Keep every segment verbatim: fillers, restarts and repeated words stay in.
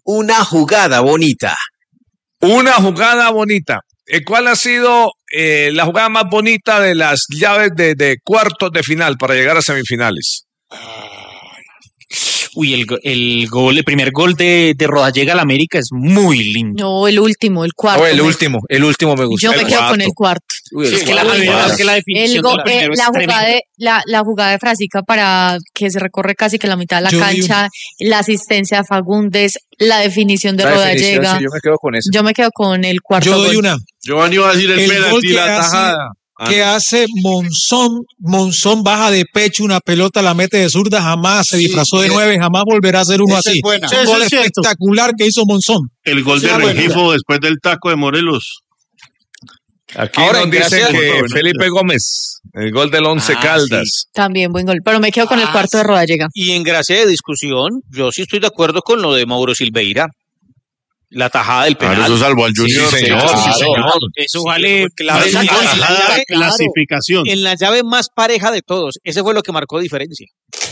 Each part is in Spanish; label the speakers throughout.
Speaker 1: una jugada bonita.
Speaker 2: Una jugada bonita. ¿Cuál ha sido eh, la jugada más bonita de las llaves de, de cuartos de final para llegar a semifinales?
Speaker 3: Uy, el, el gol, el primer gol de, de Rodallega al América es muy lindo.
Speaker 4: No, el último, el cuarto.
Speaker 5: Oh, el
Speaker 4: me...
Speaker 5: último, el último me gustó.
Speaker 4: Yo me
Speaker 2: el
Speaker 4: quedo
Speaker 2: cuarto.
Speaker 4: con el cuarto.
Speaker 5: Uy, el
Speaker 3: Sí, es, que la,
Speaker 5: cuarto.
Speaker 3: es que la definición
Speaker 4: El go,
Speaker 3: del primero
Speaker 4: eh,
Speaker 3: es
Speaker 4: la, jugada
Speaker 3: tremenda.
Speaker 4: de, la, la jugada de Frasica para que se recorre casi que la mitad de la
Speaker 6: Yo vi
Speaker 4: cancha, la asistencia de Fagundes, la definición de
Speaker 5: La definición,
Speaker 4: Rodallega.
Speaker 5: sí, yo me quedo con eso.
Speaker 4: Yo me quedo con el cuarto
Speaker 6: Yo doy
Speaker 4: gol.
Speaker 6: una.
Speaker 7: Giovanni va a decir el,
Speaker 6: El
Speaker 7: penalti
Speaker 6: gol
Speaker 7: y
Speaker 6: que
Speaker 7: la
Speaker 6: hace-
Speaker 7: tajada.
Speaker 6: que hace Monzón, Monzón baja de pecho una pelota, la mete de zurda, jamás se
Speaker 8: Sí,
Speaker 6: disfrazó de
Speaker 8: sí.
Speaker 6: nueve, jamás volverá a hacer uno
Speaker 8: Esa
Speaker 6: así.
Speaker 8: es buena.
Speaker 6: Es un
Speaker 7: Eso
Speaker 6: gol
Speaker 7: es cierto.
Speaker 6: espectacular que hizo Monzón.
Speaker 7: El gol de
Speaker 8: Sí, bueno,
Speaker 7: Rengifo después del taco de Morelos.
Speaker 2: Aquí
Speaker 5: Ahora,
Speaker 2: nos dicen
Speaker 5: gracias.
Speaker 2: que
Speaker 7: Bueno,
Speaker 2: Felipe Gómez, el gol del Once
Speaker 3: Ah,
Speaker 2: Caldas.
Speaker 4: También buen gol, pero me quedo con el
Speaker 5: Ah,
Speaker 4: cuarto de
Speaker 5: sí.
Speaker 4: Rodallega.
Speaker 5: Y en gracia de discusión, yo sí estoy de acuerdo con lo de Mauro Silveira. La tajada del penal.
Speaker 7: Claro, eso salvó al Junior.
Speaker 2: Sí, señor,
Speaker 7: Claro.
Speaker 2: sí, señor.
Speaker 5: Eso
Speaker 3: Sí,
Speaker 5: vale
Speaker 3: porque la-
Speaker 5: esa-
Speaker 3: la-
Speaker 5: en la
Speaker 7: Tajada
Speaker 5: llave-
Speaker 7: de clasificación.
Speaker 5: en la llave más pareja de todos. Ese fue lo que marcó diferencia.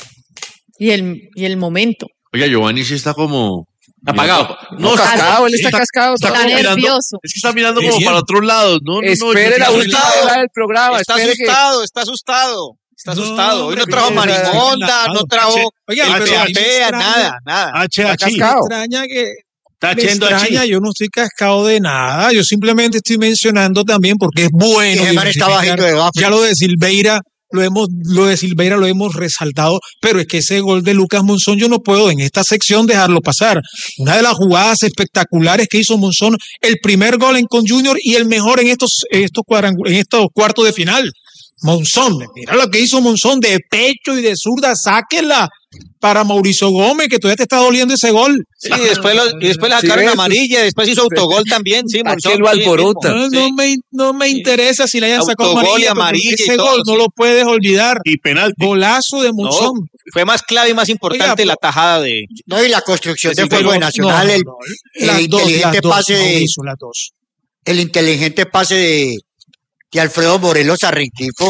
Speaker 4: Y el, y el momento.
Speaker 7: Oiga, Giovanni sí está como...
Speaker 5: Apagado.
Speaker 7: No,
Speaker 5: cascado, él está
Speaker 7: está-
Speaker 5: cascado.
Speaker 7: está
Speaker 4: Está
Speaker 7: como mirando-
Speaker 4: nervioso.
Speaker 7: Es que está mirando como
Speaker 6: Bien.
Speaker 7: para otros lados. No, no, no,
Speaker 5: Espere
Speaker 7: yo-
Speaker 5: la
Speaker 7: yo-
Speaker 5: última
Speaker 7: yo-
Speaker 5: hora del programa. Está espere que- asustado, está asustado. Está
Speaker 6: No,
Speaker 5: asustado. Hoy no
Speaker 6: hombre,
Speaker 5: trajo
Speaker 6: mira,
Speaker 5: marimonda, no trajo
Speaker 6: Oiga,
Speaker 5: el
Speaker 6: pero a mí me
Speaker 5: peatea,
Speaker 6: extraña-
Speaker 5: nada, nada.
Speaker 7: H
Speaker 5: Está
Speaker 7: H.
Speaker 6: Me
Speaker 5: cascado.
Speaker 6: extraña que
Speaker 7: Está
Speaker 6: me
Speaker 7: echando a
Speaker 6: extraña,
Speaker 7: Chi.
Speaker 6: yo no estoy cascado de nada, yo simplemente estoy mencionando también porque es bueno.
Speaker 8: Ese man está
Speaker 6: diversificar.
Speaker 8: bajito de Bafle.
Speaker 6: Ya lo de Silveira lo hemos, lo de Silveira lo hemos resaltado, pero es que ese gol de Lucas Monzón yo no puedo en esta sección dejarlo pasar. Una de las jugadas espectaculares que hizo Monzón, el primer gol en con Junior y el mejor en estos, en estos cuadrangu- en estos cuartos de final. Monzón, mira lo que hizo Monzón de pecho y de zurda, sáquenla para Mauricio Gómez, que todavía te está doliendo ese gol.
Speaker 5: Sí, y después, lo, y después le
Speaker 2: Sí,
Speaker 5: sacaron
Speaker 2: eso.
Speaker 5: amarilla, después hizo autogol también. Sí,
Speaker 2: ¿A
Speaker 5: Monzón,
Speaker 2: quién lo
Speaker 5: sí,
Speaker 2: alborota?
Speaker 5: mismo.
Speaker 6: No,
Speaker 5: Sí.
Speaker 6: no me, no me interesa si le hayan sacado
Speaker 5: Autogol y
Speaker 6: amarilla, pero
Speaker 5: amarilla y
Speaker 6: ese
Speaker 5: todo,
Speaker 6: gol no
Speaker 5: sí.
Speaker 6: lo puedes olvidar.
Speaker 7: Y penalti.
Speaker 6: Golazo de
Speaker 5: No,
Speaker 6: Monzón.
Speaker 5: fue más clave y más importante
Speaker 6: Oiga, pero-
Speaker 5: la tajada de...
Speaker 8: No, y la construcción
Speaker 5: Sí,
Speaker 8: de
Speaker 5: pero-
Speaker 8: Fútbol de Nacional,
Speaker 6: No,
Speaker 8: el,
Speaker 6: no, no.
Speaker 8: el
Speaker 6: Las dos,
Speaker 8: inteligente
Speaker 6: las dos,
Speaker 8: pase de,
Speaker 6: Mauricio, las dos.
Speaker 8: el inteligente pase de, de Alfredo Morelos a Rengifo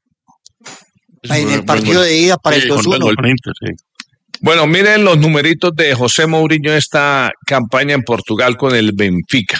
Speaker 8: en el partido de ida para el
Speaker 7: Sí,
Speaker 8: dos
Speaker 7: con-
Speaker 8: uno.
Speaker 7: con el Inter, sí.
Speaker 2: Bueno, miren los numeritos de José Mourinho en esta campaña en Portugal con el Benfica.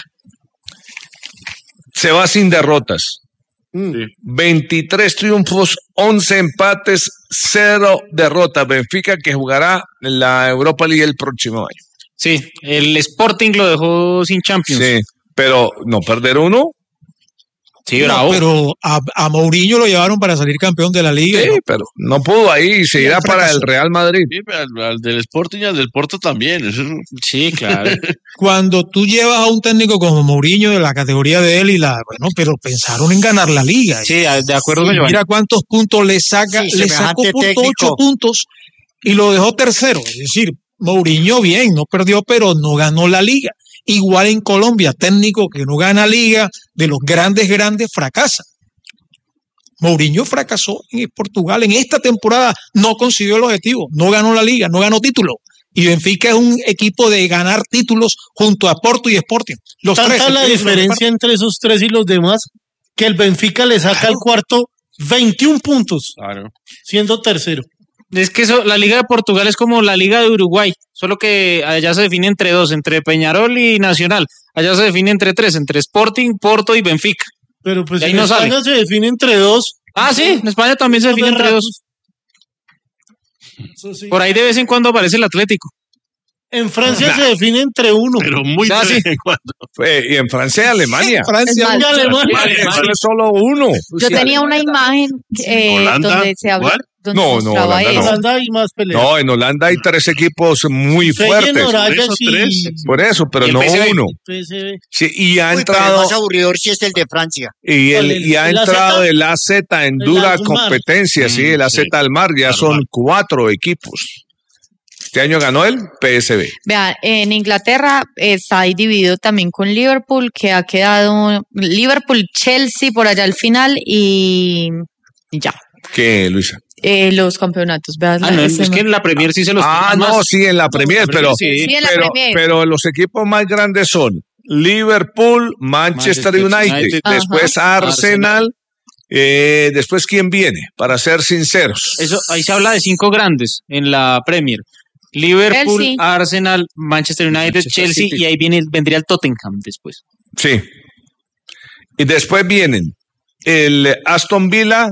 Speaker 2: Se va sin derrotas. veintitrés triunfos, once empates, cero derrotas. Benfica que jugará en la Europa League el próximo año.
Speaker 3: Sí, el Sporting lo dejó sin Champions.
Speaker 2: Sí, pero no perder uno.
Speaker 3: Sí,
Speaker 6: No,
Speaker 3: bravo.
Speaker 6: pero a, a Mourinho lo llevaron para salir campeón de la liga.
Speaker 2: Sí,
Speaker 6: ¿no?
Speaker 2: pero no pudo ahí y se irá
Speaker 6: Sí,
Speaker 2: para el
Speaker 6: fracasó.
Speaker 2: Real Madrid.
Speaker 7: Sí, pero al, al del Sporting y al del Porto también. Eso es-
Speaker 3: Sí, claro.
Speaker 6: Cuando tú llevas a un técnico como Mourinho de la categoría de él y la, bueno, pero pensaron en ganar la liga.
Speaker 3: Sí, de acuerdo con
Speaker 6: Y
Speaker 3: Giovanni.
Speaker 6: mira cuántos puntos le saca,
Speaker 8: Sí,
Speaker 6: le
Speaker 8: semejante
Speaker 6: sacó punto
Speaker 8: técnico.
Speaker 6: ocho puntos y lo dejó tercero. Es decir, Mourinho bien, no perdió, pero no ganó la liga. Igual en Colombia, técnico que no gana liga, de los grandes, grandes, fracasa. Mourinho fracasó en Portugal en esta temporada, no consiguió el objetivo, no ganó la liga, no ganó título. Y Benfica es un equipo de ganar títulos junto a Porto y Sporting. Los
Speaker 9: Tanta
Speaker 6: tres,
Speaker 9: la
Speaker 6: el-
Speaker 9: diferencia entre esos tres y los demás que el Benfica le saca al cuarto veintiún puntos,
Speaker 7: Claro.
Speaker 9: siendo tercero.
Speaker 3: Es que eso, la Liga de Portugal es como la Liga de Uruguay, solo que allá se define entre dos, entre Peñarol y Nacional. Allá se define entre tres, entre Sporting, Porto y Benfica.
Speaker 9: Pero pues
Speaker 3: De ahí
Speaker 9: en
Speaker 3: no
Speaker 9: España se define entre dos.
Speaker 3: Ah, sí, en España también se define entre dos.
Speaker 9: Eso sí.
Speaker 3: Por ahí de vez en cuando aparece el Atlético.
Speaker 9: En Francia se define entre uno.
Speaker 7: Pero muy
Speaker 3: Ya,
Speaker 7: de vez
Speaker 3: sí.
Speaker 7: en cuando.
Speaker 2: Eh, y en Francia y Alemania.
Speaker 6: Francia,
Speaker 4: Es más,
Speaker 9: Y Alemania.
Speaker 2: Alemania es solo uno.
Speaker 4: Yo tenía una imagen eh,
Speaker 7: Holanda,
Speaker 4: donde se habla,
Speaker 7: igual.
Speaker 4: donde
Speaker 2: No, no,
Speaker 4: mostraba
Speaker 2: Holanda no.
Speaker 4: eso.
Speaker 9: Holanda hay más peleas.
Speaker 2: No, en Holanda hay tres equipos muy fuertes.
Speaker 9: Feyenoord, Ajax
Speaker 7: esos
Speaker 9: y
Speaker 7: tres.
Speaker 2: Por eso, pero
Speaker 3: Y el
Speaker 2: no
Speaker 3: P S V.
Speaker 2: uno.
Speaker 9: P S V.
Speaker 2: Sí, y ha
Speaker 8: Uy, pero el
Speaker 2: entrado
Speaker 8: más aburridor sí es el de Francia.
Speaker 2: y, el,
Speaker 9: ¿Cuál,
Speaker 2: y ha
Speaker 9: el
Speaker 2: entrado
Speaker 9: A Z?
Speaker 2: el A Z en
Speaker 9: El
Speaker 2: dura
Speaker 9: Almar.
Speaker 2: competencia, sí,
Speaker 7: Mm,
Speaker 2: el A Z
Speaker 7: sí.
Speaker 2: Almar, ya
Speaker 7: Almar.
Speaker 2: son cuatro equipos. Este año ganó el P S V.
Speaker 4: Vean, en Inglaterra está ahí dividido también con Liverpool, que ha quedado Liverpool, Chelsea por allá al final y y ya.
Speaker 2: ¿Qué, Luisa?
Speaker 4: Eh, los campeonatos. Vean,
Speaker 3: Ah, no,
Speaker 4: ese-
Speaker 3: es que en la Premier sí se los
Speaker 2: Ah,
Speaker 3: toman
Speaker 2: no,
Speaker 3: más.
Speaker 2: sí, en la Premier, pero,
Speaker 3: sí.
Speaker 4: Sí, en la
Speaker 2: pero,
Speaker 4: Premier.
Speaker 2: pero los equipos más grandes son Liverpool, Manchester,
Speaker 3: Manchester
Speaker 2: United,
Speaker 3: United.
Speaker 2: después Arsenal, eh, después ¿quién viene? Para ser sinceros.
Speaker 3: Eso, ahí se habla de cinco grandes en la Premier. Liverpool,
Speaker 4: Chelsea.
Speaker 3: Arsenal, Manchester United,
Speaker 1: Manchester
Speaker 3: Chelsea
Speaker 1: City.
Speaker 3: y ahí viene, vendría el Tottenham después.
Speaker 2: Sí. Y después vienen el Aston Villa,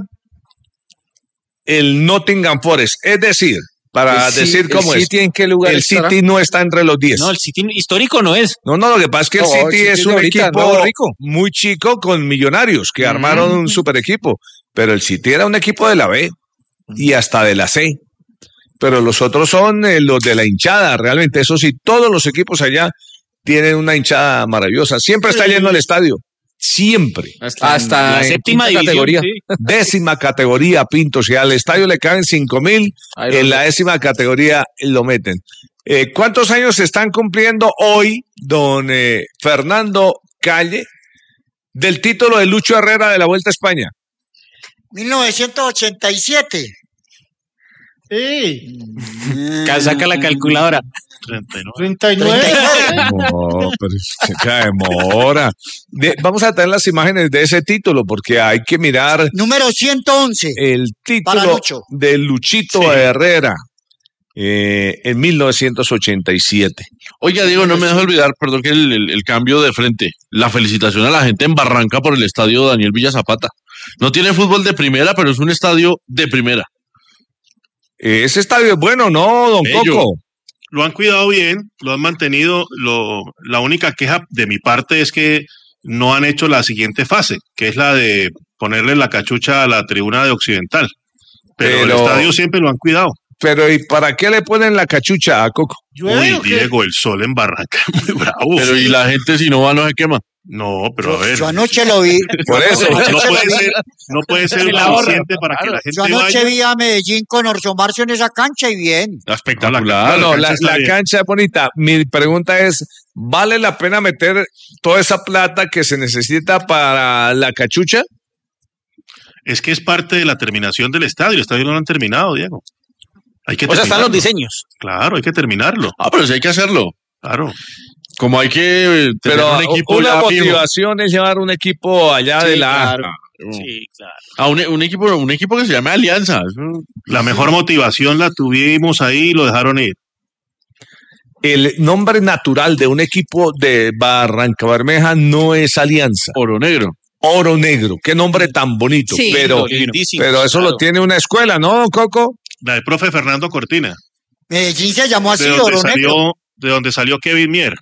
Speaker 2: el Nottingham Forest. Es decir, para
Speaker 1: El Ci-
Speaker 2: decir cómo
Speaker 1: el
Speaker 2: es,
Speaker 1: City, ¿en qué lugar
Speaker 2: el
Speaker 1: estará?
Speaker 2: City no está entre los diez.
Speaker 3: No, el City histórico no es.
Speaker 2: No, no, lo que pasa es que el
Speaker 1: No, el
Speaker 2: City
Speaker 1: City
Speaker 2: es
Speaker 1: es
Speaker 2: un
Speaker 1: de ahorita,
Speaker 2: equipo
Speaker 1: nuevo rico.
Speaker 2: muy chico con millonarios que armaron un super equipo. Pero el City era un equipo de la B y hasta de la C. Pero los otros son eh, los de la hinchada, realmente. Eso sí, todos los equipos allá tienen una hinchada maravillosa. Siempre está lleno el estadio. Siempre.
Speaker 1: Hasta,
Speaker 3: la
Speaker 1: en
Speaker 3: séptima
Speaker 1: quinta
Speaker 3: división.
Speaker 1: categoría.
Speaker 3: Sí.
Speaker 2: Décima categoría, Pinto. Si al estadio le caben cinco mil,
Speaker 1: Ahí lo
Speaker 2: en la
Speaker 1: ves.
Speaker 2: décima categoría lo meten. Eh, ¿Cuántos años se están cumpliendo hoy, don eh, Fernando Calle, del título de Lucho Herrera de la Vuelta a España?
Speaker 8: mil novecientos ochenta y siete.
Speaker 9: Sí,
Speaker 3: Ca- Saca la calculadora.
Speaker 7: treinta y nueve.
Speaker 9: treinta y nueve.
Speaker 2: No, pero se demora. De- vamos a tener las imágenes de ese título porque hay que mirar
Speaker 8: Número ciento once.
Speaker 2: el
Speaker 8: Para
Speaker 2: título
Speaker 8: Lucho.
Speaker 2: de Luchito
Speaker 7: Sí.
Speaker 2: Herrera eh, en mil novecientos ochenta y siete.
Speaker 7: Oiga, Diego, no me dejo olvidar, perdón, que el, el- el cambio de frente. La felicitación a la gente en Barranca por el estadio Daniel Villa Zapata. No tiene fútbol de primera, pero es un estadio de primera.
Speaker 2: Eh, ese estadio es bueno, ¿no, don
Speaker 10: Bello.
Speaker 2: Coco?
Speaker 10: Lo han cuidado bien, lo han mantenido. Lo, la única queja de mi parte es que no han hecho la siguiente fase, que es la de ponerle la cachucha a la tribuna de Occidental. Pero, el
Speaker 2: Pero-
Speaker 10: estadio siempre lo han cuidado.
Speaker 2: Pero ¿y para qué le ponen la cachucha a Coco?
Speaker 10: Uy, Diego, el sol en Barranca es muy bravo.
Speaker 7: Pero y la gente si no va no se quema.
Speaker 10: No, pero a ver.
Speaker 8: Yo anoche lo vi.
Speaker 2: Por eso.
Speaker 10: No,
Speaker 8: Yo
Speaker 10: no
Speaker 8: anoche
Speaker 10: puede
Speaker 8: lo vi.
Speaker 10: ser, no puede ser
Speaker 3: La ahorra.
Speaker 10: suficiente para que la gente
Speaker 8: Yo anoche
Speaker 10: vaya.
Speaker 8: vi a Medellín con Orso Marcio en esa cancha y bien.
Speaker 10: Espectacular.
Speaker 2: No, no, la,
Speaker 10: cancha está
Speaker 2: la
Speaker 10: bien.
Speaker 2: cancha es bonita. Mi pregunta es, ¿vale la pena meter toda esa plata que se necesita para la cachucha?
Speaker 10: Es que es parte de la terminación del estadio. El estadio no lo han terminado, Diego. Hay que
Speaker 5: O sea, están los
Speaker 10: terminarlo.
Speaker 5: diseños.
Speaker 10: Claro, hay que terminarlo.
Speaker 7: Ah, pero sí hay que hacerlo.
Speaker 10: Claro.
Speaker 7: Como hay que tener
Speaker 2: Pero
Speaker 7: un equipo
Speaker 2: una
Speaker 7: ya fijo.
Speaker 2: motivación es llevar un equipo allá de la A.
Speaker 3: claro.
Speaker 7: Mm.
Speaker 3: Sí, claro.
Speaker 7: A un, un equipo, un equipo que se llame Alianza. Eso-
Speaker 10: La mejor motivación la tuvimos ahí y lo dejaron ir.
Speaker 2: El nombre natural de un equipo de Barranca Bermeja no es Alianza.
Speaker 7: Oro Negro.
Speaker 2: Oro Negro. Qué nombre tan bonito.
Speaker 4: Sí.
Speaker 2: pero,
Speaker 5: Lindísimo,
Speaker 2: pero eso
Speaker 5: claro.
Speaker 2: lo tiene una escuela, ¿no, Coco?
Speaker 10: La del profe Fernando Cortina.
Speaker 8: Medellín se llamó así,
Speaker 10: De donde
Speaker 8: Oro Negro.
Speaker 10: salió, de donde salió Kevin Mier.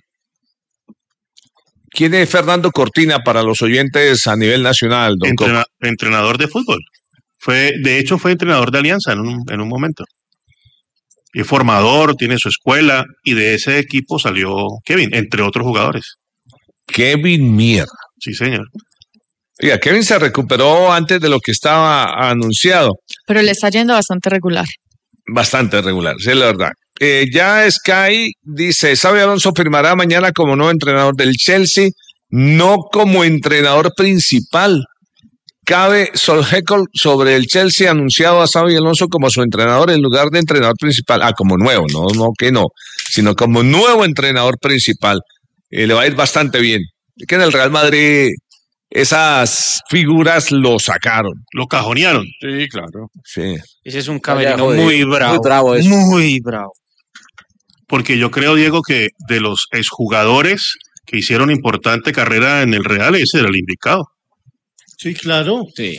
Speaker 2: ¿Quién es Fernando Cortina para los oyentes a nivel nacional, don Coco?
Speaker 10: Entrena- entrenador de fútbol. Fue, de hecho, fue entrenador de Alianza en un, en un momento. Y formador, tiene su escuela, y de ese equipo salió Kevin, entre otros jugadores.
Speaker 2: Kevin Mier.
Speaker 10: Sí, señor.
Speaker 2: Oiga, Kevin se recuperó antes de lo que estaba anunciado.
Speaker 4: Pero le está yendo bastante regular.
Speaker 2: Bastante regular, sí, la verdad. Eh, ya Sky dice, Xabi Alonso firmará mañana como nuevo entrenador del Chelsea, no como entrenador principal. Cabe Solskjaer sobre el Chelsea anunciado a Xabi Alonso como su entrenador en lugar de entrenador principal. Ah, como nuevo, no, no que no, sino como nuevo entrenador principal. Eh, le va a ir bastante bien. Es que en el Real Madrid esas figuras lo sacaron.
Speaker 10: Lo cajonearon.
Speaker 7: Sí, claro.
Speaker 2: Sí.
Speaker 3: Ese es un
Speaker 1: Vaya,
Speaker 3: camerino
Speaker 1: joder,
Speaker 3: muy bravo.
Speaker 1: muy bravo eso.
Speaker 3: Muy bravo.
Speaker 10: Porque yo creo, Diego, que de los exjugadores que hicieron importante carrera en el Real, ese era el indicado.
Speaker 9: Sí, claro.
Speaker 3: Sí.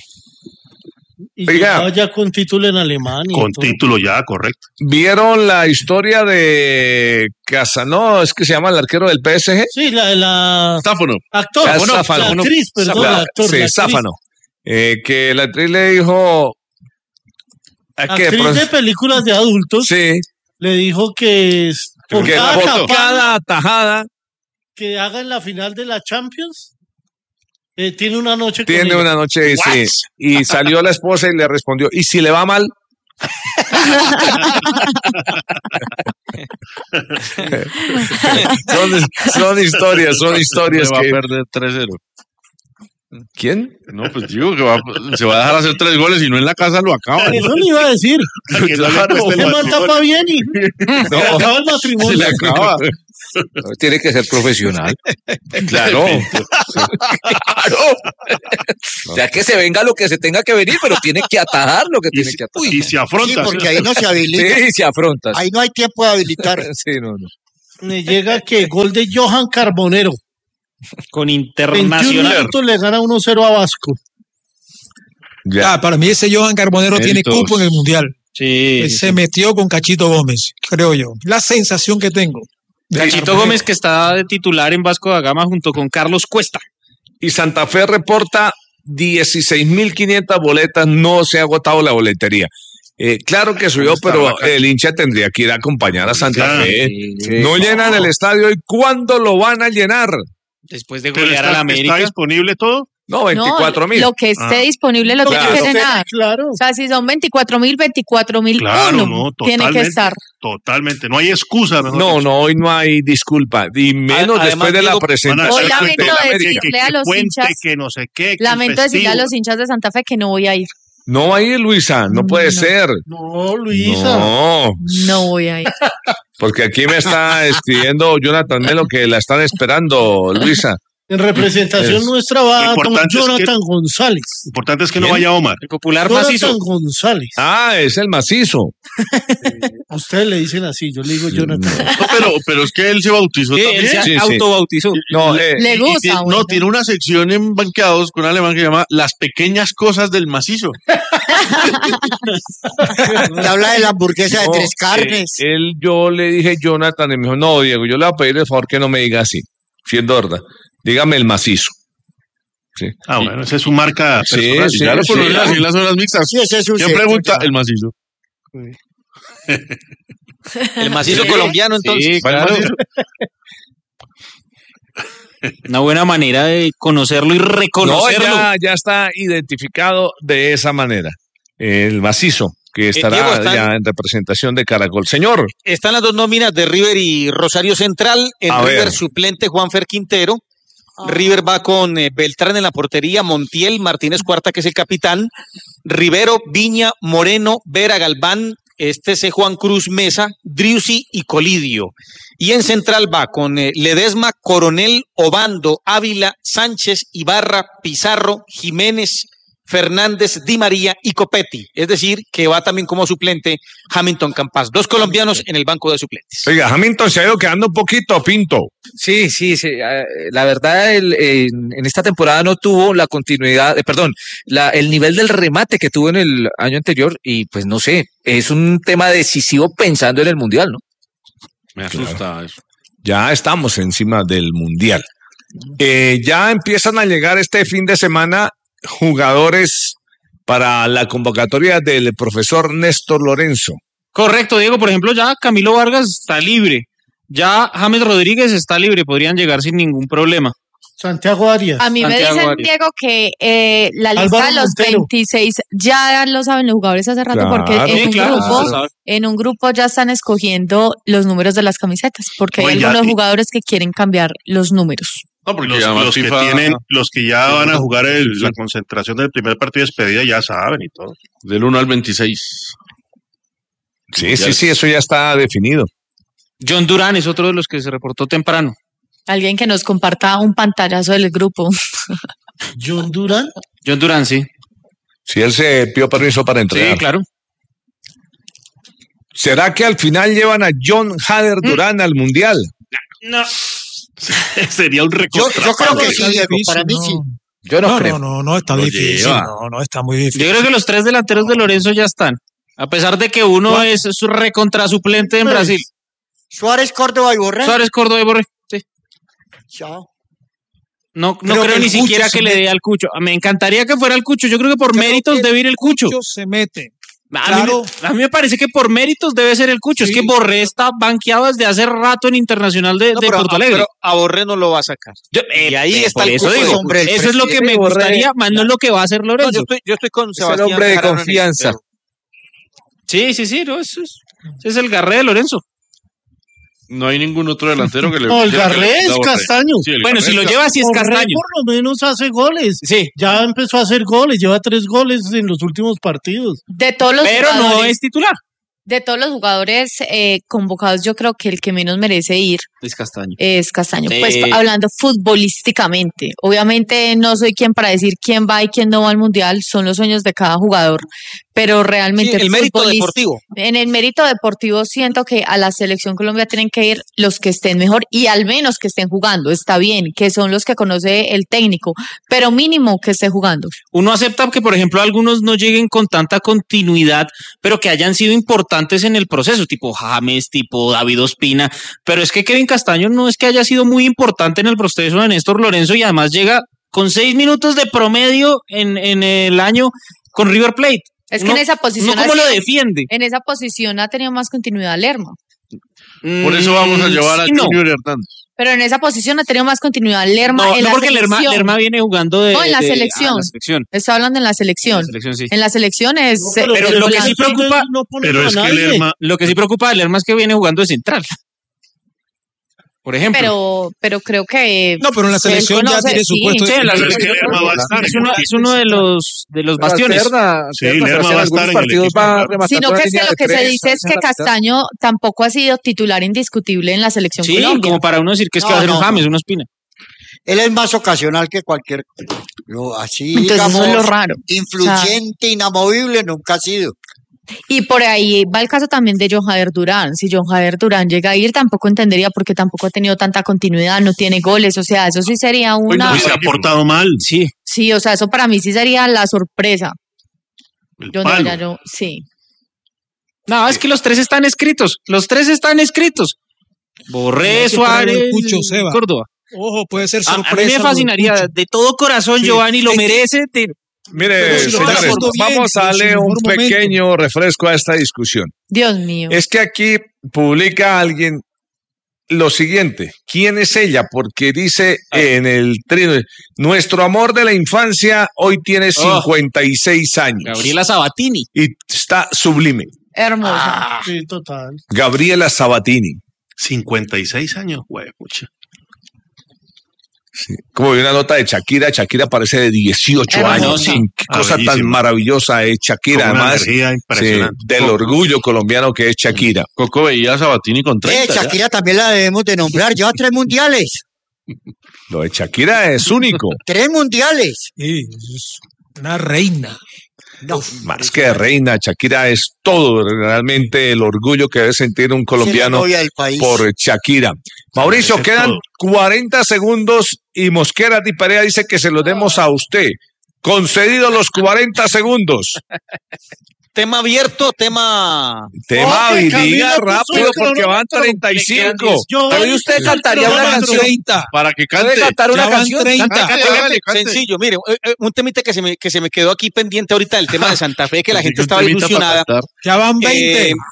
Speaker 9: Y
Speaker 2: Oiga.
Speaker 9: llegaba ya con título en Alemania. y
Speaker 10: Con
Speaker 9: todo.
Speaker 10: título ya, correcto.
Speaker 2: ¿Vieron la historia de Casanova? Es que se llama el arquero del P S G.
Speaker 9: Sí, la, la
Speaker 7: Sáfano.
Speaker 9: actor,
Speaker 2: Ah,
Speaker 9: bueno,
Speaker 2: Záfano.
Speaker 9: la actriz, perdón,
Speaker 2: La-
Speaker 9: la actor,
Speaker 2: sí,
Speaker 9: la actriz.
Speaker 2: Záfano. Eh, que la actriz le dijo. ¿a qué?
Speaker 9: Actriz
Speaker 2: Pro-
Speaker 9: de películas de adultos
Speaker 2: Sí,
Speaker 9: le dijo que es- por
Speaker 2: que
Speaker 9: cada
Speaker 2: por
Speaker 9: campana
Speaker 2: cada tajada
Speaker 9: que haga en la final de la Champions, eh, tiene una noche con
Speaker 2: tiene
Speaker 9: ella.
Speaker 2: una noche. Sí.
Speaker 9: What?
Speaker 2: Y salió la esposa y le respondió: ¿y si le va mal? son, son historias, son historias
Speaker 7: Va a
Speaker 2: que.
Speaker 7: perder tres cero.
Speaker 2: ¿Quién?
Speaker 7: No, pues digo que va- se va a dejar hacer tres goles y no en la casa lo acaba.
Speaker 9: Eso le iba a decir.
Speaker 10: Que no le
Speaker 2: Claro.
Speaker 10: cueste el
Speaker 9: Se
Speaker 10: matrimonio.
Speaker 9: mata pa' bien y se le acaba el
Speaker 7: Se
Speaker 9: matrimonio.
Speaker 7: le acaba.
Speaker 1: Tiene que ser profesional.
Speaker 2: Claro.
Speaker 1: Claro. Ya que se venga lo que se tenga que venir, pero tiene que atajar lo que
Speaker 10: Y
Speaker 1: tiene
Speaker 10: si,
Speaker 1: que atajar.
Speaker 10: y si
Speaker 8: Sí,
Speaker 10: afrontas.
Speaker 8: porque ahí no se habilita.
Speaker 1: Sí, se afrontas.
Speaker 8: Ahí no hay tiempo de habilitar.
Speaker 1: Sí, no, no.
Speaker 9: Me llega que gol de Johan Carbonero.
Speaker 3: Con
Speaker 9: veintiún
Speaker 3: Internacional.
Speaker 9: minutos le gana uno cero a Vasco.
Speaker 2: Ya.
Speaker 6: Ah, para mí ese Johan Carbonero tiene
Speaker 7: Méritos.
Speaker 6: cupo en el Mundial.
Speaker 3: Sí.
Speaker 6: Él
Speaker 3: sí,
Speaker 6: se
Speaker 3: sí.
Speaker 6: metió con Cachito Gómez, creo yo. La sensación que tengo. de
Speaker 3: Cachito
Speaker 6: Carbonero.
Speaker 3: Gómez, que está de titular en Vasco da Gama junto con Carlos Cuesta.
Speaker 2: Y Santa Fe reporta dieciséis mil quinientas boletas, no se ha agotado la boletería. Eh, claro que subió,
Speaker 10: Está
Speaker 2: pero
Speaker 10: bacán.
Speaker 2: el hincha tendría que ir a acompañar a Santa
Speaker 10: Ya.
Speaker 2: Fe.
Speaker 1: Sí.
Speaker 2: No llenan el estadio, ¿y cuándo lo van a llenar?
Speaker 3: Después de
Speaker 10: Pero
Speaker 3: golear
Speaker 10: está,
Speaker 3: a la
Speaker 10: está
Speaker 3: América.
Speaker 10: disponible todo.
Speaker 2: No, veinticuatro mil.
Speaker 4: No, lo que esté
Speaker 10: Ah.
Speaker 4: disponible lo
Speaker 2: Claro.
Speaker 4: tiene que llenar.
Speaker 9: Claro.
Speaker 4: O sea, si son veinticuatro mil, veinticuatro mil
Speaker 10: Claro,
Speaker 4: uno
Speaker 10: no,
Speaker 4: tiene que
Speaker 10: totalmente.
Speaker 4: estar.
Speaker 10: Totalmente. No hay excusa. mejor
Speaker 2: No,
Speaker 10: dicho.
Speaker 2: no, hoy no hay disculpa. Y menos
Speaker 5: Además,
Speaker 2: después de la
Speaker 5: Diego,
Speaker 10: Van a
Speaker 2: presentación.
Speaker 4: Hoy
Speaker 10: hacer
Speaker 4: lamento
Speaker 10: que- que-
Speaker 4: decirle
Speaker 10: que-
Speaker 4: a
Speaker 10: que
Speaker 4: los
Speaker 10: cuente,
Speaker 4: hinchas-
Speaker 10: que no sé qué. que el
Speaker 4: Lamento decirle a
Speaker 10: festivo.
Speaker 4: los hinchas de Santa Fe que no voy a ir.
Speaker 2: No va a ir, Luisa, no puede
Speaker 4: No.
Speaker 2: ser.
Speaker 9: No, Luisa.
Speaker 2: No,
Speaker 4: No voy a ir.
Speaker 2: porque aquí me está escribiendo Jonathan Melo que la están esperando, Luisa.
Speaker 9: En representación
Speaker 2: Es-
Speaker 9: nuestra va
Speaker 10: Lo
Speaker 9: como
Speaker 10: importante es que-
Speaker 9: Jonathan González.
Speaker 10: Lo importante es que no
Speaker 2: ¿Quién?
Speaker 10: vaya Omar.
Speaker 3: El popular
Speaker 9: Jonathan
Speaker 3: macizo.
Speaker 9: González.
Speaker 2: Ah, es el macizo.
Speaker 9: A ustedes le dicen así, yo le digo Jonathan.
Speaker 7: No, pero, pero es que él se bautizó
Speaker 3: Sí,
Speaker 7: también.
Speaker 3: él se
Speaker 2: Sí, sí.
Speaker 3: autobautizó.
Speaker 2: No, eh,
Speaker 4: Le
Speaker 7: Y
Speaker 4: gusta.
Speaker 7: tiene-
Speaker 4: bueno.
Speaker 7: no, tiene una sección en Banqueados con un alemán que se llama Las pequeñas cosas del macizo.
Speaker 8: Y habla de la hamburguesa de
Speaker 2: no,
Speaker 8: tres carnes.
Speaker 2: eh, él, yo le dije Jonathan y me dijo, no, Diego, yo le voy a pedir el favor que no me diga así, siendo verdad. Dígame el macizo. Sí.
Speaker 10: Ah, bueno, esa es su marca
Speaker 2: Sí,
Speaker 10: personal.
Speaker 2: sí,
Speaker 7: ya lo
Speaker 2: sí.
Speaker 7: ponen así en las horas mixtas.
Speaker 8: Sí, ese es su
Speaker 7: ¿Quién
Speaker 8: secreto,
Speaker 7: pregunta?
Speaker 8: ya.
Speaker 7: El macizo.
Speaker 5: El macizo
Speaker 3: Sí,
Speaker 5: colombiano, entonces.
Speaker 3: Sí,
Speaker 7: ¿Va el
Speaker 3: claro.
Speaker 7: macizo?
Speaker 3: Una buena manera de conocerlo y
Speaker 2: No,
Speaker 3: reconocerlo.
Speaker 2: ya, ya está identificado de esa manera. El macizo, que estará
Speaker 5: Diego, están-
Speaker 2: ya en representación de Caracol. Señor,
Speaker 5: Están las dos nóminas de River y Rosario Central. En
Speaker 2: A
Speaker 5: River
Speaker 2: ver.
Speaker 5: suplente Juanfer Quintero. River va con eh, Beltrán en la portería, Montiel, Martínez Cuarta, que es el capitán, Rivero, Viña, Moreno, Vera, Galván, este es eh, Juan Cruz Mesa, Driussi y Colidio. Y en central va con eh, Ledesma, Coronel, Obando, Ávila, Sánchez, Ibarra, Pizarro, Jiménez, Fernández, Di María y Copetti. Es decir, que va también como suplente Hamilton Campas. Dos colombianos en el banco de suplentes.
Speaker 2: oiga, Hamilton se ha ido quedando un poquito pinto.
Speaker 1: Sí, sí, sí. eh, La verdad, el- en, en esta temporada no tuvo la continuidad, eh, perdón, la, el nivel del remate que tuvo en el año anterior y pues no sé, es un tema decisivo pensando en el Mundial, ¿no?
Speaker 7: Me asusta eso.
Speaker 2: Ya estamos encima del Mundial. Eh, ya empiezan a llegar este fin de semana jugadores para la convocatoria del profesor Néstor Lorenzo.
Speaker 3: Correcto, Diego. Por ejemplo, ya Camilo Vargas está libre. Ya James Rodríguez está libre. Podrían llegar sin ningún problema.
Speaker 9: Santiago Arias.
Speaker 4: A mí me
Speaker 3: Santiago
Speaker 4: dicen,
Speaker 3: Arias.
Speaker 4: Diego, que eh, la lista
Speaker 9: Álvaro
Speaker 4: de los
Speaker 9: Montero.
Speaker 4: veintiséis ya lo saben los jugadores hace rato,
Speaker 2: Claro.
Speaker 4: porque en
Speaker 3: Sí,
Speaker 4: un
Speaker 3: claro,
Speaker 4: grupo,
Speaker 3: se sabe.
Speaker 4: en un grupo ya están escogiendo los números de las camisetas, porque hay
Speaker 10: Oye, ya,
Speaker 4: algunos
Speaker 10: y-
Speaker 4: jugadores que quieren cambiar los números.
Speaker 7: No, porque
Speaker 10: Los,
Speaker 7: además
Speaker 10: los que
Speaker 7: FIFA
Speaker 10: tienen, los que ya van a jugar el-
Speaker 7: Sí.
Speaker 10: la concentración del primer partido de despedida ya saben y todo.
Speaker 7: del uno al veintiséis.
Speaker 2: Sí, sí, sí, eso ya está definido.
Speaker 3: John Durán es otro de los que se reportó temprano.
Speaker 4: Alguien que nos comparta un pantallazo del grupo.
Speaker 9: John Durán.
Speaker 3: John Durán, sí.
Speaker 2: Si él se pidió permiso para entrenar.
Speaker 3: Sí, claro.
Speaker 2: ¿Será que al final llevan a John Hader Durán al Mundial?
Speaker 3: No.
Speaker 10: Sería un
Speaker 8: Yo,
Speaker 10: recontra.
Speaker 8: yo creo que
Speaker 6: Está
Speaker 8: sí, Diego.
Speaker 6: difícil,
Speaker 8: Para mí
Speaker 6: no.
Speaker 8: sí.
Speaker 1: Yo no,
Speaker 6: No,
Speaker 1: creo.
Speaker 6: no, no, no, está
Speaker 7: Lo
Speaker 6: difícil.
Speaker 7: lleva.
Speaker 6: No, no, está muy difícil.
Speaker 3: Yo creo que los tres delanteros de Lorenzo ya están. A pesar de que uno
Speaker 9: ¿Cuál?
Speaker 3: es su recontra suplente en
Speaker 9: Pues,
Speaker 3: Brasil.
Speaker 8: Suárez, Córdoba y Borré.
Speaker 3: Suárez, Córdoba y Borré. Sí.
Speaker 8: Chao.
Speaker 3: No, no
Speaker 6: Creo
Speaker 3: creo,
Speaker 6: que el
Speaker 3: ni
Speaker 6: Cucho
Speaker 3: siquiera
Speaker 6: se
Speaker 3: que le
Speaker 6: mete.
Speaker 3: dé al Cucho. Me encantaría que fuera el Cucho. Yo creo que por
Speaker 6: Creo
Speaker 3: méritos
Speaker 6: que
Speaker 3: debe ir el Cucho.
Speaker 6: Cucho se mete.
Speaker 3: A,
Speaker 6: Claro.
Speaker 3: mí, me- a mí me parece que por méritos debe ser el Cucho.
Speaker 6: Sí.
Speaker 3: Es que Borré está banqueado desde hace rato en Internacional de,
Speaker 5: No,
Speaker 3: de
Speaker 5: pero,
Speaker 3: Porto
Speaker 5: a-
Speaker 3: Alegre.
Speaker 5: pero a Borré no lo va a sacar.
Speaker 3: Yo-
Speaker 5: y ahí
Speaker 3: eh,
Speaker 5: está
Speaker 3: por
Speaker 5: el
Speaker 3: eso
Speaker 5: cupo de
Speaker 3: digo,
Speaker 8: hombre, el
Speaker 3: eso es lo que me
Speaker 1: presidente Borré.
Speaker 3: gustaría, más no es lo que va a hacer
Speaker 5: No,
Speaker 3: Lorenzo.
Speaker 5: yo estoy, yo estoy con
Speaker 1: Es el
Speaker 5: Sebastián.
Speaker 1: hombre de
Speaker 5: Bejarano en
Speaker 1: confianza.
Speaker 5: eso,
Speaker 3: Sí, sí, sí, no, eso es, ese es el garré de Lorenzo.
Speaker 7: No hay ningún otro delantero que le...
Speaker 9: No, el
Speaker 7: que le-
Speaker 9: Garrés,
Speaker 7: no,
Speaker 9: Castaño.
Speaker 7: Sí, el
Speaker 3: Bueno, si
Speaker 7: Garrés,
Speaker 3: lo lleva, sí es
Speaker 9: Borré
Speaker 3: Castaño.
Speaker 9: por lo menos hace goles.
Speaker 3: Sí,
Speaker 9: Ya empezó a hacer goles, lleva tres goles en los últimos partidos.
Speaker 4: De todos los
Speaker 3: pero no
Speaker 4: jugadores,
Speaker 3: es titular.
Speaker 4: de todos los jugadores eh, convocados, yo creo que el que menos merece ir
Speaker 3: Es Castaño.
Speaker 4: es Castaño.
Speaker 3: Sí.
Speaker 4: Pues hablando futbolísticamente, obviamente no soy quien para decir quién va y quién no va al mundial, son los sueños de cada jugador, pero
Speaker 5: Sí,
Speaker 4: realmente
Speaker 5: el mérito
Speaker 4: futbolista-
Speaker 5: deportivo.
Speaker 4: en el mérito deportivo siento que a la selección Colombia tienen que ir los que estén mejor y al menos que estén jugando, está bien, que son los que conoce el técnico, pero mínimo que esté jugando.
Speaker 3: Uno acepta que, por ejemplo, algunos no lleguen con tanta continuidad, pero que hayan sido importantes en el proceso, tipo James, tipo David Ospina. Pero es que Kevin Castaño no es que haya sido muy importante en el proceso de Néstor Lorenzo y además llega con seis minutos de promedio en, en el año con River Plate.
Speaker 4: Es que
Speaker 3: Uno-
Speaker 4: en esa posición
Speaker 3: uno ¿cómo
Speaker 4: ha
Speaker 3: lo
Speaker 4: sido-
Speaker 3: defiende?
Speaker 4: En esa posición ha tenido más continuidad Lerma.
Speaker 7: Por eso vamos a
Speaker 3: Mm,
Speaker 7: llevar a
Speaker 3: sí, no.
Speaker 7: Junior Hernández.
Speaker 4: Pero en esa posición ha tenido más continuidad Lerma
Speaker 3: No,
Speaker 4: en
Speaker 3: no
Speaker 4: la
Speaker 3: porque
Speaker 4: selección.
Speaker 3: Lerma, Lerma viene jugando de,
Speaker 4: No, en la
Speaker 3: de-
Speaker 4: selección.
Speaker 3: ah, en la selección.
Speaker 4: Está hablando en la
Speaker 3: En
Speaker 4: selección.
Speaker 3: la selección, sí.
Speaker 4: En la selección es...
Speaker 9: No,
Speaker 4: eh,
Speaker 3: pero
Speaker 4: el
Speaker 3: lo que
Speaker 4: volante.
Speaker 3: sí preocupa-
Speaker 9: No ponen
Speaker 10: Pero
Speaker 9: a
Speaker 10: es que
Speaker 9: nadie.
Speaker 10: Lerma,
Speaker 3: Lo que sí preocupa a Lerma es que viene jugando de central. Por ejemplo.
Speaker 4: pero, pero creo que...
Speaker 6: No, pero en la
Speaker 4: él
Speaker 6: selección ya
Speaker 4: conoce-
Speaker 6: tiene su
Speaker 4: sí.
Speaker 6: puesto.
Speaker 3: Sí, en la
Speaker 10: Pero es que
Speaker 3: selección
Speaker 10: Lerma va a estar
Speaker 3: es
Speaker 10: en
Speaker 3: uno,
Speaker 10: el
Speaker 3: es uno de los de los bastiones.
Speaker 1: Alterna,
Speaker 10: Sí,
Speaker 1: alterna,
Speaker 10: Lerma
Speaker 1: Sebastián,
Speaker 10: va a
Speaker 1: algunos
Speaker 10: estar en el
Speaker 1: partidos
Speaker 10: equipo,
Speaker 1: va
Speaker 10: claro.
Speaker 1: rematando
Speaker 4: Sino
Speaker 1: una
Speaker 4: que es que
Speaker 1: línea
Speaker 4: lo
Speaker 1: de
Speaker 4: que se
Speaker 1: tres,
Speaker 4: dice es
Speaker 1: a
Speaker 4: que
Speaker 1: veces a la mitad.
Speaker 4: Castaño tampoco ha sido titular indiscutible en la selección
Speaker 3: Sí,
Speaker 4: Colombia.
Speaker 3: como para uno decir que es que
Speaker 8: No,
Speaker 3: va a ser un
Speaker 8: no,
Speaker 3: James,
Speaker 8: no.
Speaker 3: un Ospina.
Speaker 8: Él es más ocasional que cualquier. Lo, así,
Speaker 4: Entonces
Speaker 8: digamos,
Speaker 4: eso es lo raro.
Speaker 8: influyente, inamovible, nunca ha sido.
Speaker 4: Y por ahí va el caso también de John Jader Durán. Si John Jader Durán llega a ir, tampoco entendería porque tampoco ha tenido tanta continuidad, no tiene goles. O sea, eso sí sería una...
Speaker 10: uy, se ha portado mal.
Speaker 3: Sí.
Speaker 4: Sí, o sea, eso para mí sí sería la sorpresa.
Speaker 10: El
Speaker 4: Yo no,
Speaker 10: palo.
Speaker 4: ya yo, sí.
Speaker 3: No, es que los tres están escritos. Los tres están escritos. Borré,
Speaker 6: Hay que traer
Speaker 3: Suárez,
Speaker 6: el Cucho, Seba.
Speaker 3: Córdoba.
Speaker 6: Ojo, puede ser
Speaker 3: A, a
Speaker 6: sorpresa.
Speaker 3: mí me
Speaker 6: lo del
Speaker 3: fascinaría,
Speaker 6: Cucho.
Speaker 3: de todo corazón,
Speaker 6: Sí.
Speaker 3: Giovanni lo
Speaker 6: Es que-
Speaker 3: merece. te-
Speaker 2: Mire,
Speaker 6: Pero si lo está
Speaker 2: señores,
Speaker 6: haciendo bien,
Speaker 2: vamos a
Speaker 6: en su
Speaker 2: darle un
Speaker 6: mejor momento.
Speaker 2: pequeño refresco a esta discusión.
Speaker 4: Dios mío.
Speaker 2: Es que aquí publica alguien lo siguiente. ¿Quién es ella? Porque dice en el trino, nuestro amor de la infancia hoy tiene cincuenta y seis años.
Speaker 3: Gabriela Sabatini.
Speaker 2: Y está sublime.
Speaker 4: Hermosa.
Speaker 9: Sí, total.
Speaker 2: Gabriela Sabatini.
Speaker 10: cincuenta y seis años, güey, pucha.
Speaker 2: Como vi una nota de Shakira, Shakira parece de dieciocho
Speaker 4: Hermosa.
Speaker 2: años.
Speaker 3: Sí.
Speaker 2: Qué cosa
Speaker 10: Ah,
Speaker 2: tan
Speaker 10: bellísima.
Speaker 2: maravillosa es Shakira,
Speaker 10: Con una
Speaker 2: además
Speaker 10: energía
Speaker 2: sí,
Speaker 10: impresionante.
Speaker 2: del orgullo colombiano que es Shakira.
Speaker 7: Coco veía a Sabatini con
Speaker 8: Eh,
Speaker 7: treinta. ya.
Speaker 8: Shakira también la debemos de nombrar. Lleva tres mundiales.
Speaker 2: Lo de Shakira es único.
Speaker 8: Tres mundiales.
Speaker 6: Sí, es una reina.
Speaker 8: No,
Speaker 2: Más que de reina, Shakira es todo realmente el orgullo que debe sentir un
Speaker 8: es la
Speaker 2: colombiano
Speaker 8: novia del país.
Speaker 2: por Shakira. Mauricio,
Speaker 10: es
Speaker 2: quedan
Speaker 10: todo.
Speaker 2: cuarenta segundos y Mosquera Di Perea dice que se los demos a usted. Concedido los cuarenta segundos.
Speaker 5: Tema abierto, tema.
Speaker 2: Tema,
Speaker 9: Ok,
Speaker 2: y
Speaker 9: Camila
Speaker 2: diga
Speaker 9: puso
Speaker 2: rápido
Speaker 9: el
Speaker 2: porque van
Speaker 9: cronómetro.
Speaker 2: treinta y cinco.
Speaker 9: Yo,
Speaker 1: Pero ¿y usted cantaría una canción?
Speaker 6: treinta.
Speaker 7: Para que
Speaker 1: ¿Puede
Speaker 7: cante.
Speaker 1: cantar una
Speaker 6: Ya van
Speaker 1: canción?
Speaker 6: treinta.
Speaker 1: Cante,
Speaker 5: Cante,
Speaker 1: cante.
Speaker 5: cante. Sencillo, mire, eh, eh, un temita que se me, que se me quedó aquí pendiente ahorita del tema de Santa Fe, que la gente
Speaker 7: Un
Speaker 5: estaba
Speaker 7: temita para
Speaker 5: ilusionada.
Speaker 7: cantar.
Speaker 6: Ya van veinte.
Speaker 5: Eh,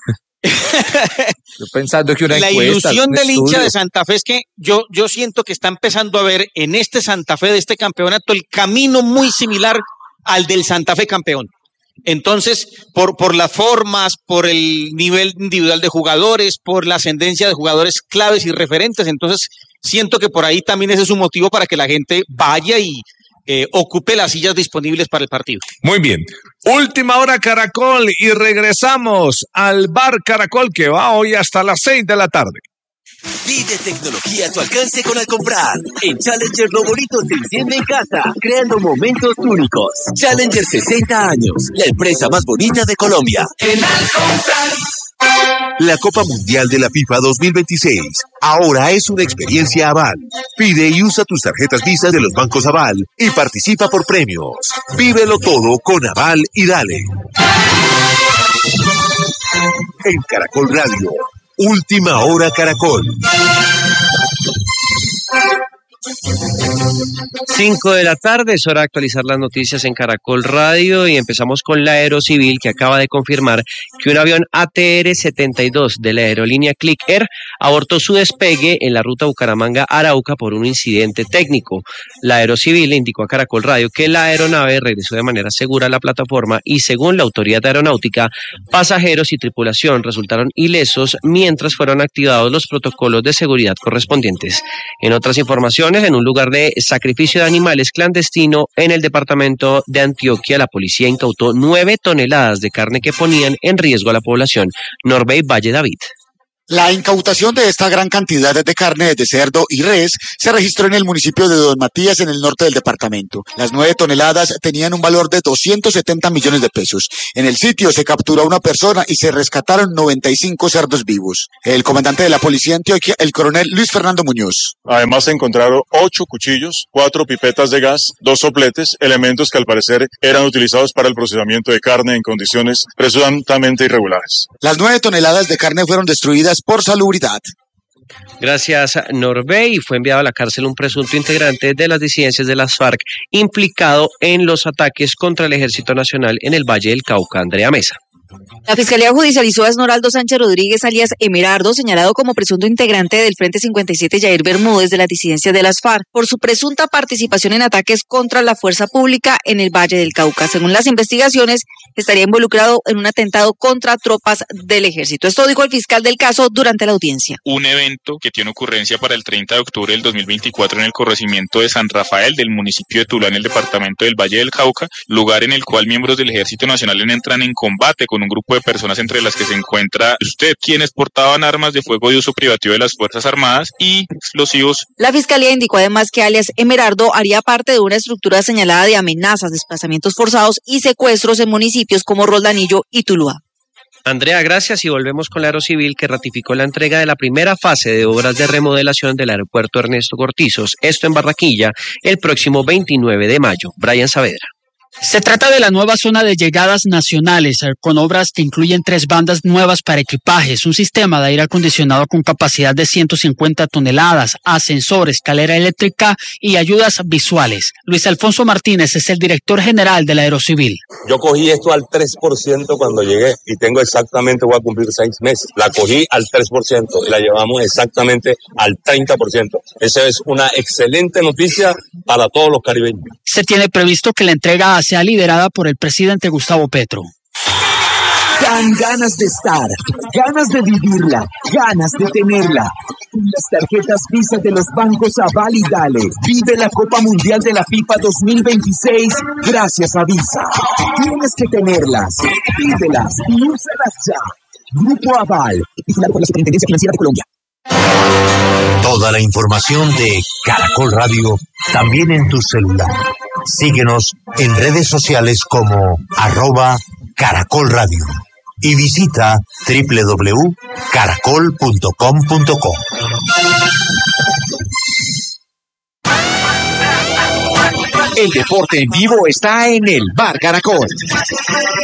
Speaker 1: Yo pensando que una
Speaker 5: la
Speaker 1: encuesta,
Speaker 5: ilusión
Speaker 1: un
Speaker 5: del hincha
Speaker 1: estudio.
Speaker 5: de Santa Fe es que yo, yo siento que está empezando a ver en este Santa Fe de este campeonato el camino muy similar al del Santa Fe campeón. Entonces, por, por las formas, por el nivel individual de jugadores, por la ascendencia de jugadores claves y referentes, entonces siento que por ahí también ese es un motivo para que la gente vaya y eh, ocupe las sillas disponibles para el partido.
Speaker 2: Muy bien. Última hora Caracol y regresamos al bar Caracol que va hoy hasta las seis de la tarde.
Speaker 11: Pide tecnología a tu alcance con al comprar. En Challenger lo bonito se enciende en casa, creando momentos únicos. Challenger sesenta años, la empresa más bonita de Colombia. En al comprar. La Copa Mundial de la FIFA dos mil veintiséis ahora es una experiencia Aval. Pide y usa tus tarjetas Visa de los bancos Aval y participa por premios. Vívelo todo con Aval y dale. En Caracol Radio. Última hora Caracol.
Speaker 12: Cinco de la tarde, es hora de actualizar las noticias en Caracol Radio y empezamos con la Aerocivil, que acaba de confirmar que un avión A T R setenta y dos de la aerolínea Click Air abortó su despegue en la ruta Bucaramanga-Arauca por un incidente técnico. La Aerocivil le indicó a Caracol Radio que la aeronave regresó de manera segura a la plataforma y, según la autoridad aeronáutica, pasajeros y tripulación resultaron ilesos mientras fueron activados los protocolos de seguridad correspondientes. En otras informaciones, en un lugar de sacrificio de animales clandestino en el departamento de Antioquia, la policía incautó nueve toneladas de carne que ponían en riesgo a la población. Norbey Valle David.
Speaker 13: La incautación de esta gran cantidad de carne de cerdo y res se registró en el municipio de Don Matías, en el norte del departamento. Las nueve toneladas tenían un valor de doscientos setenta millones de pesos. En el sitio se capturó a una persona y se rescataron noventa y cinco cerdos vivos. El comandante de la policía de Antioquia, el coronel Luis Fernando Muñoz.
Speaker 14: Además se encontraron ocho cuchillos, cuatro pipetas de gas, dos sopletes, elementos que al parecer eran utilizados para el procesamiento de carne en condiciones presuntamente irregulares.
Speaker 13: Las nueve toneladas de carne fueron destruidas por salubridad.
Speaker 12: Gracias, Norbey. Fue enviado a la cárcel un presunto integrante de las disidencias de las FARC implicado en los ataques contra el Ejército Nacional en el Valle del Cauca. Andrea Mesa.
Speaker 15: La Fiscalía judicializó a Esnoraldo Sánchez Rodríguez, alias Emerardo, señalado como presunto integrante del Frente cincuenta y siete Yair Bermúdez de las disidencias de las FARC, por su presunta participación en ataques contra la fuerza pública en el Valle del Cauca. Según las investigaciones, estaría involucrado en un atentado contra tropas del ejército. Esto dijo el fiscal del caso durante la audiencia.
Speaker 16: Un evento que tiene ocurrencia para el treinta de octubre del dos mil veinticuatro en el corregimiento de San Rafael del municipio de Tuluá, en el departamento del Valle del Cauca, lugar en el cual miembros del Ejército Nacional entran en combate con un grupo de personas entre las que se encuentra usted, quienes portaban armas de fuego de uso privativo de las Fuerzas Armadas y explosivos.
Speaker 15: La Fiscalía indicó además que alias Emerardo haría parte de una estructura señalada de amenazas, desplazamientos forzados y secuestros en municipios como Roldanillo y Tuluá.
Speaker 12: Andrea, gracias, y volvemos con la Aerocivil, que ratificó la entrega de la primera fase de obras de remodelación del aeropuerto Ernesto Cortizos, esto en Barranquilla, el próximo veintinueve de mayo. Brian Saavedra.
Speaker 17: Se trata de la nueva zona de llegadas nacionales, con obras que incluyen tres bandas nuevas para equipajes, un sistema de aire acondicionado con capacidad de ciento cincuenta toneladas, ascensor, escalera eléctrica y ayudas visuales. Luis Alfonso Martínez es el director general de la Aerocivil.
Speaker 18: Yo cogí esto al tres por ciento cuando llegué y tengo exactamente, voy a cumplir seis meses. La cogí al tres por ciento y la llevamos exactamente al treinta por ciento. Esa es una excelente noticia para todos los caribeños.
Speaker 17: Se tiene previsto que la entrega sea liderada por el presidente Gustavo Petro.
Speaker 11: Dan ganas de estar, ganas de vivirla, ganas de tenerla. Las tarjetas Visa de los bancos Aval y Dale. Vive la Copa Mundial de la FIFA dos mil veintiséis gracias a Visa. Tienes que tenerlas, pídelas y úsalas ya. Grupo Aval, vigilado por la Superintendencia Financiera de Colombia.
Speaker 19: Toda la información de Caracol Radio también en tu celular. Síguenos en redes sociales como arroba Caracol Radio y visita doble u doble u doble u punto caracol punto com punto co.
Speaker 11: El deporte en vivo está en el Bar Caracol.